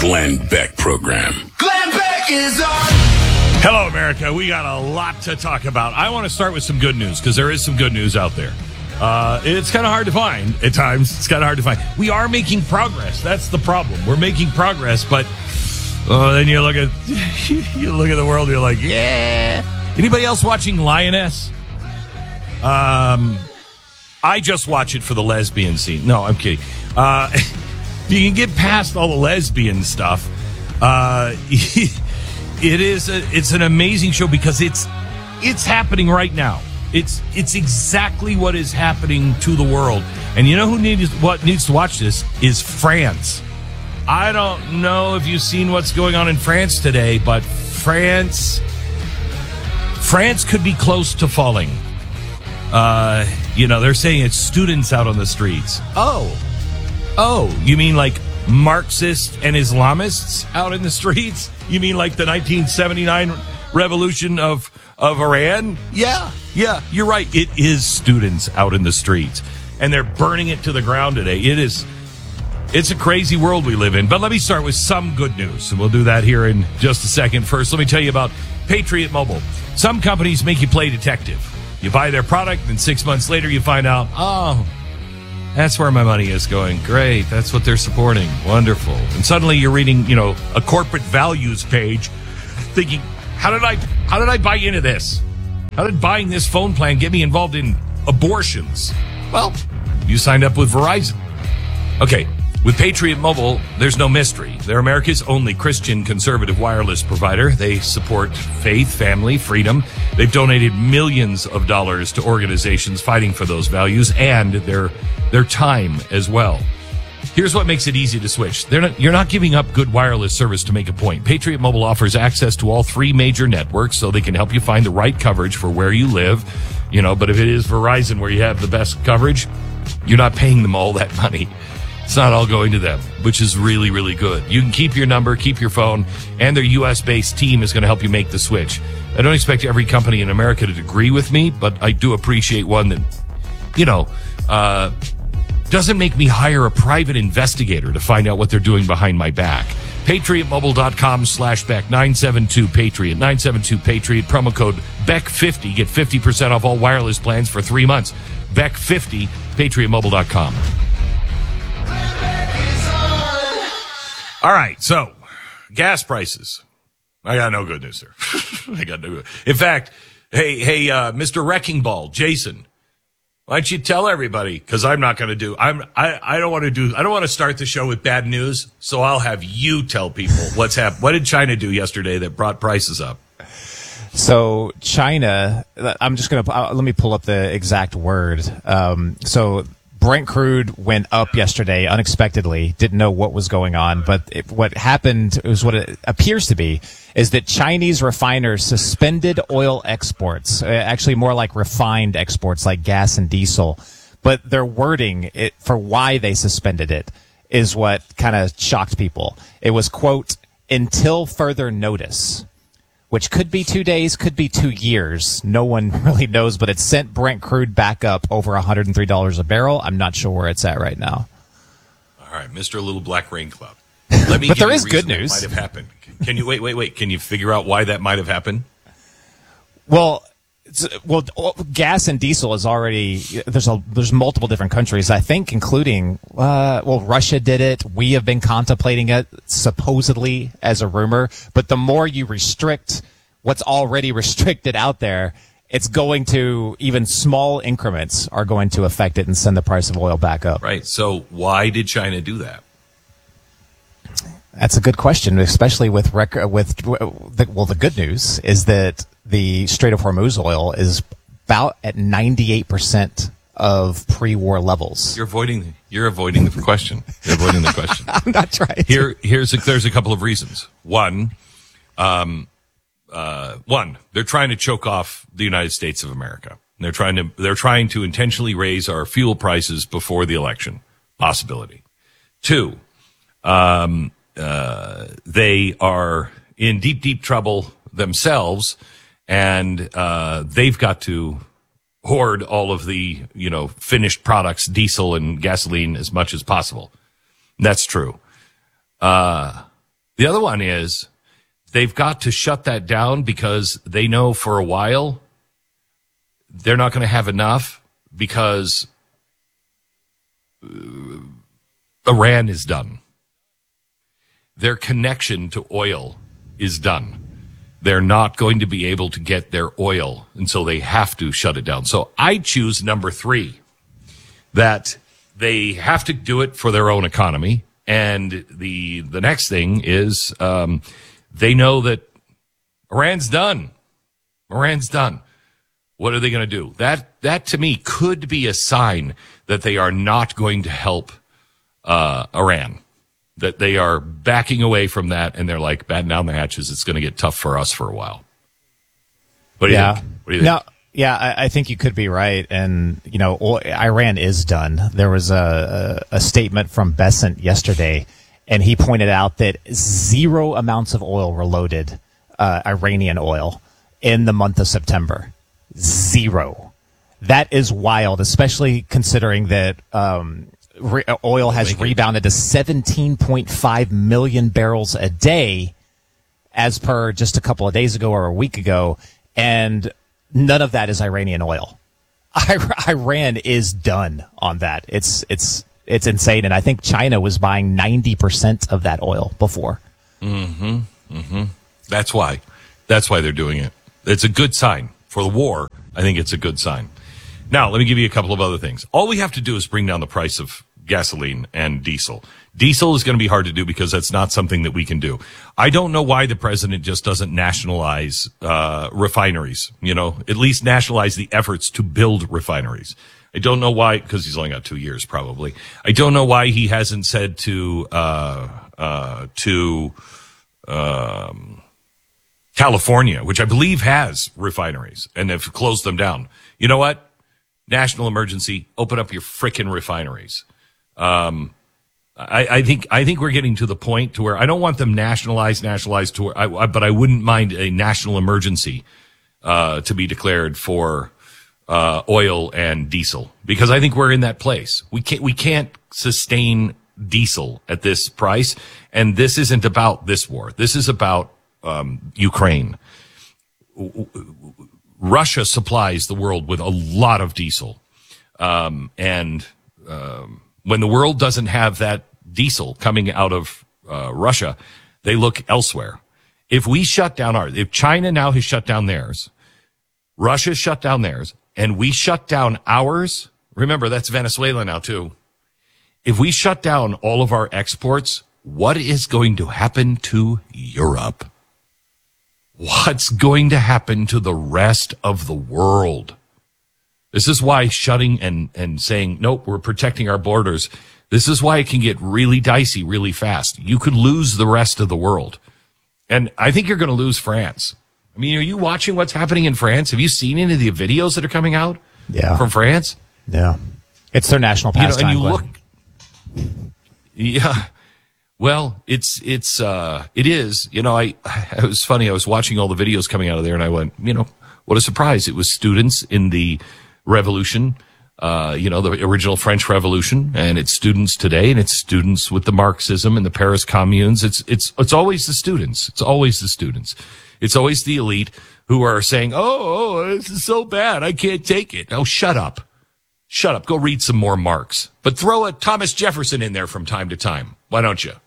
Glenn Beck Program. Glenn Beck is on. Hello, America. We got a lot to talk about. I want to start with some good news because there is some good news out there. It's kind of hard to find at times. It's kind of hard to find. We are making progress. That's the problem. We're making progress, but then you look at the world. And you're like, yeah. Anybody else watching Lioness? I just watch it for the lesbian scene. No, I'm kidding. You can get past all the lesbian stuff. It's an amazing show because it's happening right now. It's exactly what is happening to the world. And you know who needs to watch this is France. I don't know if you've seen what's going on in France today, but France could be close to falling. They're saying it's students out on the streets. Oh, you mean like Marxists and Islamists out in the streets? You mean like the 1979 revolution of Iran? Yeah, you're right. It is students out in the streets, and they're burning it to the ground today. It's a crazy world we live in. But let me start with some good news, and we'll do that here in just a second. First, let me tell you about Patriot Mobile. Some companies make you play detective. You buy their product, and 6 months later you find out, that's where my money is going. Great. That's what they're supporting. Wonderful. And suddenly you're reading, a corporate values page thinking, how did I buy into this? How did buying this phone plan get me involved in abortions? Well, you signed up with Verizon. Okay. With Patriot Mobile, there's no mystery. They're America's only Christian conservative wireless provider. They support faith, family, freedom. They've donated millions of dollars to organizations fighting for those values and their time as well. Here's what makes it easy to switch. You're not giving up good wireless service to make a point. Patriot Mobile offers access to all three major networks so they can help you find the right coverage for where you live. But if it is Verizon where you have the best coverage, you're not paying them all that money. It's not all going to them, which is really, really good. You can keep your number, keep your phone, and their U.S.-based team is going to help you make the switch. I don't expect every company in America to agree with me, but I do appreciate one that, doesn't make me hire a private investigator to find out what they're doing behind my back. PatriotMobile.com/Beck, 972-PATRIOT, 972-PATRIOT, promo code BECK50. Get 50% off all wireless plans for 3 months. BECK50, PatriotMobile.com. All right, so gas prices. I got no good news there. I got no good. In fact, hey, Mr. Wrecking Ball, Jason, why don't you tell everybody? Because I'm not going to do. I don't want to start the show with bad news. So I'll have you tell people what's happened. What did China do yesterday that brought prices up? So China, I'm just going to let me pull up the exact word. So Brent crude went up yesterday unexpectedly. Didn't know what was going on, but what happened was what it appears to be is that Chinese refiners suspended oil exports, actually more like refined exports like gas and diesel. But their wording for why they suspended it is what kind of shocked people. It was, quote, until further notice, which could be 2 days, could be 2 years. No one really knows, but it sent Brent crude back up over $103 a barrel. I'm not sure where it's at right now. All right, Mr. Little Black Rain Cloud. Let me but there is good news. Might have happened. Can you wait? Can you figure out why that might have happened? Well, gas and diesel is already there's multiple different countries, I think, including Russia did it. We have been contemplating it supposedly as a rumor, but the more you restrict what's already restricted out there, it's going to, even small increments are going to affect it and send the price of oil back up. Right. So why did China do that? That's a good question, especially with the good news is that the Strait of Hormuz oil is about at 98% of pre-war levels. You're avoiding the question. You're avoiding the question. I'm not trying. There's a couple of reasons. One, they're trying to choke off the United States of America. They're trying to intentionally raise our fuel prices before the election. Possibility. Two, they are in deep, deep trouble themselves, and they've got to hoard all of the, finished products, diesel and gasoline, as much as possible. That's true. The other one is they've got to shut that down because they know for a while they're not going to have enough because Iran is done. Their connection to oil is done. They're not going to be able to get their oil, and so they have to shut it down. So I choose number 3, that they have to do it for their own economy. And the next thing is they know that Iran's done. Iran's done. What are they going to do? That to me could be a sign that they are not going to help Iran, that they are backing away from that, and they're like, batten down the hatches. It's going to get tough for us for a while. What do you think? What do you think? No, yeah, I think you could be right. And, you know, Iran is done. There was a statement from Bessent yesterday, and he pointed out that 0 amounts of oil were loaded, Iranian oil, in the month of September. 0. That is wild, especially considering that oil has rebounded to 17.5 million barrels a day as per just a couple of days ago or a week ago, and none of that is Iranian oil. Iran is done on that. It's insane, and I think China was buying 90% of that oil before. That's why they're doing it. It's a good sign for the war. I think it's a good sign. Now, let me give you a couple of other things. All we have to do is bring down the price of gasoline and diesel. Diesel is going to be hard to do because that's not something that we can do. I don't know why the president just doesn't nationalize refineries, at least nationalize the efforts to build refineries. I don't know why, because he's only got 2 years probably. I don't know why he hasn't said to California, which I believe has refineries, and they've closed them down. You know what? National emergency, open up your frickin' refineries. I think we're getting to the point to where I don't want them nationalized to where but I wouldn't mind a national emergency to be declared for oil and diesel, because I think we're in that place. We can't sustain diesel at this price, and this isn't about this war. This is about Ukraine. Russia supplies the world with a lot of diesel, and when the world doesn't have that diesel coming out of Russia, they look elsewhere. If we shut down if China now has shut down theirs, Russia shut down theirs, and we shut down ours, remember that's Venezuela now too. If we shut down all of our exports, what is going to happen to Europe? What's going to happen to the rest of the world? This is why shutting and saying, nope, we're protecting our borders. This is why it can get really dicey really fast. You could lose the rest of the world. And I think you're going to lose France. I mean, are you watching what's happening in France? Have you seen any of the videos that are coming out from France? Yeah. It's their national pastime. And you look. Yeah. Well, it is. It was funny. I was watching all the videos coming out of there, and I went, what a surprise. It was students in the revolution, the original French Revolution, and it's students today, and it's students with the Marxism and the Paris communes. It's always the students. It's always the students. It's always the elite who are saying, oh, this is so bad. I can't take it. Oh, shut up. Shut up. Go read some more Marx. But throw a Thomas Jefferson in there from time to time. Why don't you?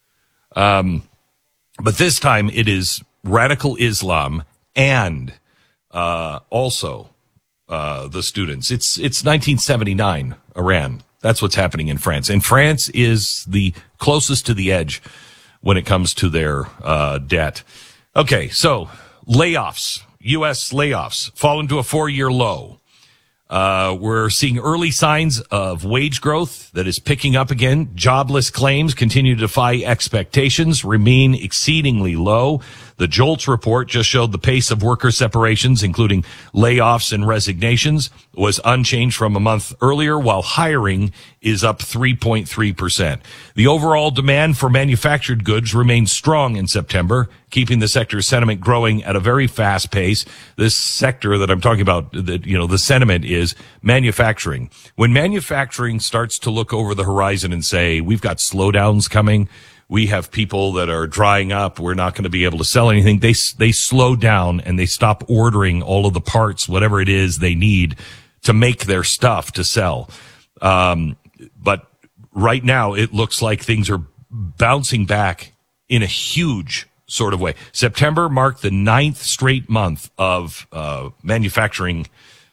But this time it is radical Islam and also the students. It's 1979 Iran. That's what's happening in France. And France is the closest to the edge when it comes to their debt. Okay, so layoffs, U.S. layoffs fall into a 4-year low. We're seeing early signs of wage growth that is picking up again. Jobless claims continue to defy expectations, remain exceedingly low. The JOLTS report just showed the pace of worker separations, including layoffs and resignations, was unchanged from a month earlier, while hiring is up 3.3%. The overall demand for manufactured goods remains strong in September, keeping the sector's sentiment growing at a very fast pace. This sector that I'm talking about, the sentiment is manufacturing. When manufacturing starts to look over the horizon and say, we've got slowdowns coming, We have people that are drying up. We're not going to be able to sell anything. They slow down and they stop ordering all of the parts, whatever it is they need to make their stuff to sell. But right now it looks like things are bouncing back in a huge sort of way. September marked the 9th straight month of manufacturing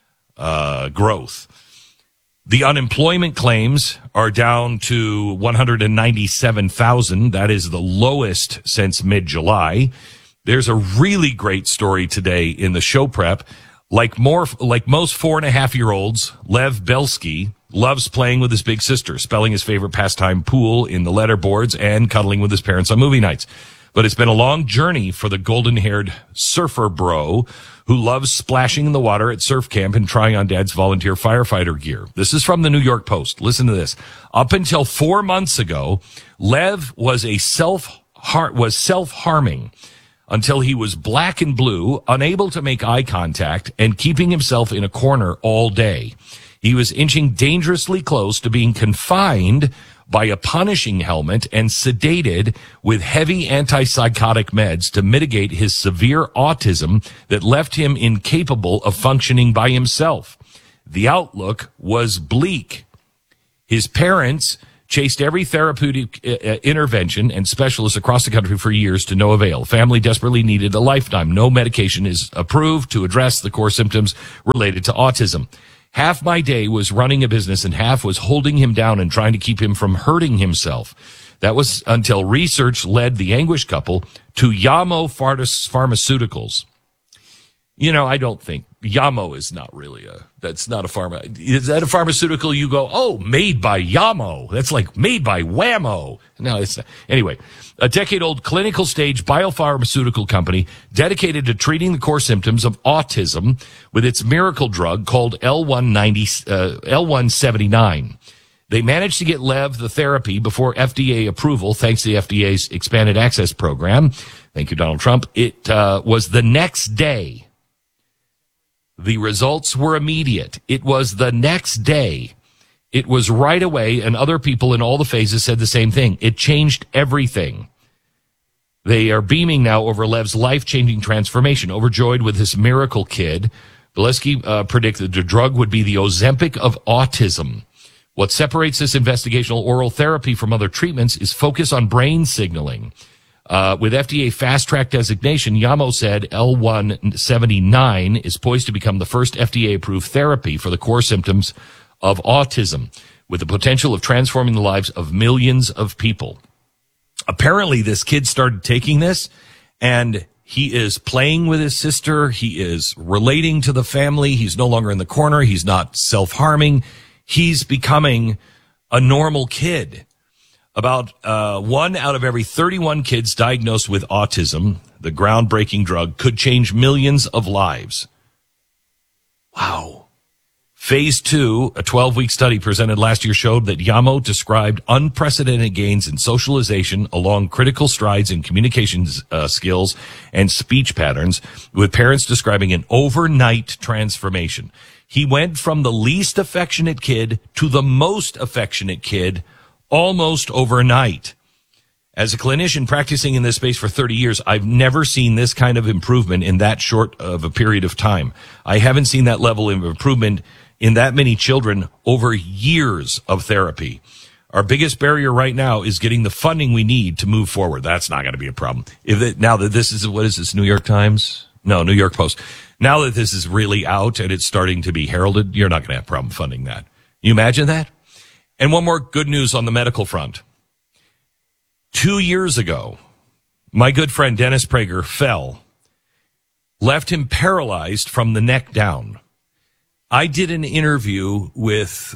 growth. The unemployment claims are down to 197,000. That is the lowest since mid-July. There's a really great story today in the show prep. Like most 4.5-year-olds, Lev Belsky loves playing with his big sister, spelling his favorite pastime pool in the letterboards and cuddling with his parents on movie nights. But it's been a long journey for the golden-haired surfer bro who loves splashing in the water at surf camp and trying on dad's volunteer firefighter gear. This is from the New York Post. Listen to this. Up until 4 months ago, Lev was self-harming until he was black and blue, unable to make eye contact, and keeping himself in a corner all day. He was inching dangerously close to being confined by a punishing helmet and sedated with heavy antipsychotic meds to mitigate his severe autism that left him incapable of functioning by himself. The outlook was bleak. His parents chased every therapeutic intervention and specialist across the country for years to no avail. Family desperately needed a lifetime. No medication is approved to address the core symptoms related to autism. Half my day was running a business and half was holding him down and trying to keep him from hurting himself. That was until research led the anguished couple to Yamo Pharmaceuticals. You know, I don't think Yamo is not really that's not a pharma. Is that a pharmaceutical? You go, oh, made by Yamo. That's like made by Whammo. No, it's not. Anyway, a decade-old clinical stage biopharmaceutical company dedicated to treating the core symptoms of autism with its miracle drug called L179. They managed to get Lev the therapy before FDA approval, thanks to the FDA's expanded access program. Thank you, Donald Trump. It was the next day. The results were immediate. It was the next day. It was right away, and other people in all the phases said the same thing. It changed everything. They are beaming now over Lev's life-changing transformation. Overjoyed with this miracle kid, Valesky predicted the drug would be the Ozempic of autism. What separates this investigational oral therapy from other treatments is focus on brain signaling. With FDA fast-track designation, Yamo said L179 is poised to become the first FDA-approved therapy for the core symptoms of autism, with the potential of transforming the lives of millions of people. Apparently, this kid started taking this, and he is playing with his sister. He is relating to the family. He's no longer in the corner. He's not self-harming. He's becoming a normal kid. About 1 out of every 31 kids diagnosed with autism, the groundbreaking drug, could change millions of lives. Wow. Phase 2, a 12-week study presented last year, showed that Yamo described unprecedented gains in socialization along critical strides in communications skills and speech patterns, with parents describing an overnight transformation. He went from the least affectionate kid to the most affectionate kid almost overnight. As a clinician practicing in this space for 30 years, I've never seen this kind of improvement in that short of a period of time. I haven't seen that level of improvement in that many children over years of therapy. Our biggest barrier right now is getting the funding we need to move forward. That's not going to be a problem. Now that this is, what is this, New York Times? No, New York Post. Now that this is really out and it's starting to be heralded, you're not going to have a problem funding that. You imagine that? And one more good news on the medical front. 2 years ago, my good friend Dennis Prager fell, left him paralyzed from the neck down. I did an interview with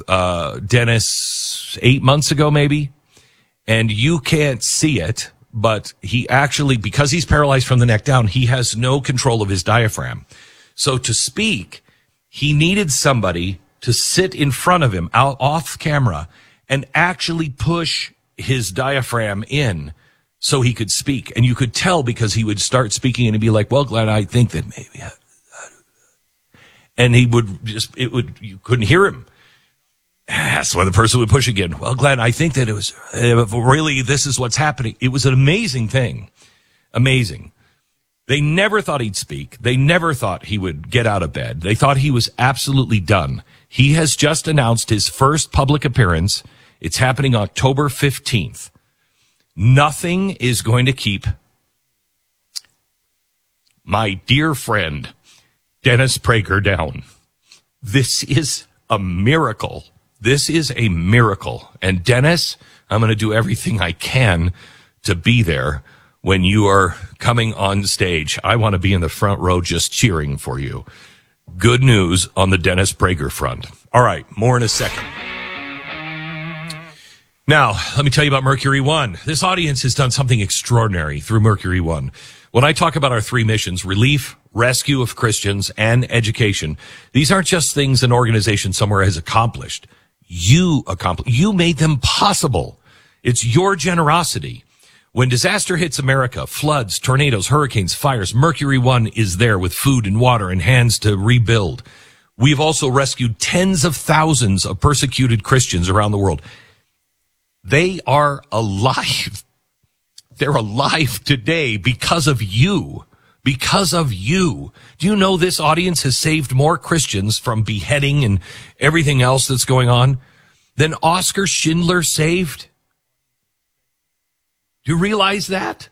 Dennis 8 months ago, maybe, and you can't see it, but he actually, because he's paralyzed from the neck down, he has no control of his diaphragm. So to speak, he needed somebody to sit in front of him out off camera and actually push his diaphragm in so he could speak. And you could tell because he would start speaking and he'd be like, well, Glenn, I think that maybe. And he would just, you couldn't hear him. That's why the person would push again. Well, Glenn, I think that it was really, this is what's happening. It was an amazing thing. Amazing. They never thought he'd speak. They never thought he would get out of bed. They thought he was absolutely done. He has just announced his first public appearance. It's happening October 15th. Nothing is going to keep my dear friend, Dennis Prager, down. This is a miracle. This is a miracle. And Dennis, I'm going to do everything I can to be there when you are coming on stage. I want to be in the front row just cheering for you. Good news on the Dennis Prager front. All right, more in a second. Now, let me tell you about Mercury One. This audience has done something extraordinary through Mercury One. When I talk about our three missions, relief, rescue of Christians, and education, these aren't just things an organization somewhere has accomplished. You made them possible. It's your generosity. When disaster hits America, floods, tornadoes, hurricanes, fires, Mercury One is there with food and water and hands to rebuild. We've also rescued tens of thousands of persecuted Christians around the world. They are alive. They're alive today because of you. Because of you. Do you know this audience has saved more Christians from beheading and everything else that's going on than Oskar Schindler saved? Do you realize that?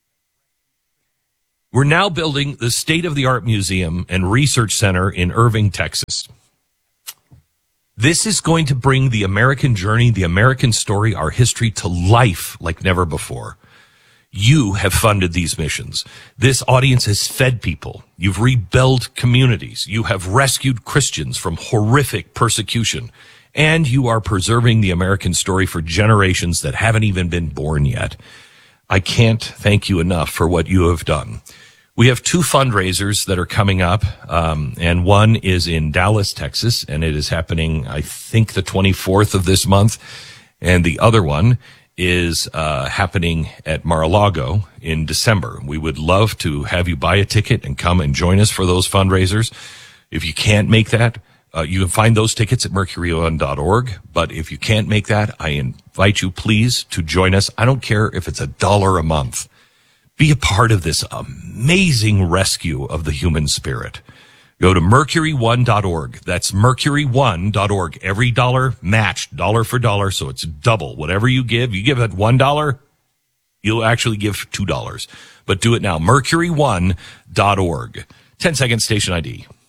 We're now building the state-of-the-art museum and research center in Irving, Texas. This is going to bring the American journey, the American story, our history to life like never before. You have funded these missions. This audience has fed people. You've rebuilt communities. You have rescued Christians from horrific persecution. And you are preserving the American story for generations that haven't even been born yet. I can't thank you enough for what you have done. We have two fundraisers that are coming up, and one is in Dallas, Texas, and it is happening, I think, the 24th of this month. And the other one is happening at Mar-a-Lago in December. We would love to have you buy a ticket and come and join us for those fundraisers. If you can't make that, you can find those tickets at mercuryone.org. But if you can't make that, I invite you, please, to join us. I don't care if it's $1 a month. Be a part of this amazing rescue of the human spirit. Go to mercuryone.org. That's mercuryone.org. Every dollar matched, dollar for dollar, so it's double. Whatever you give it $1, you'll actually give $2. But do it now, mercuryone.org. 10-second station ID.